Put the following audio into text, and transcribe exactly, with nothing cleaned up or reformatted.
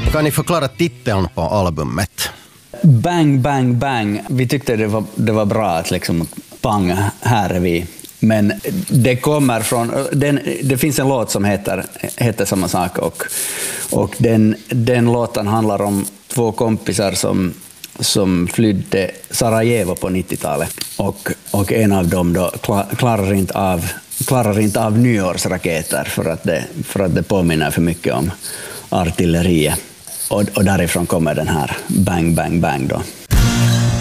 Kan ni förklara titeln på albumet? Bang, bang, bang. Vi tyckte det var, det var bra att liksom pang, här är vi. Men det kommer från... Den, det finns en låt som heter, heter samma sak och, och den, den låten handlar om två kompisar som, som flydde Sarajevo på nittiotalet och, och en av dem då klarar inte av, klarar inte av nyårsraketer för att, det, för att det påminner för mycket om artilleriet. Och, och därifrån kommer den här bang, bang, bang då.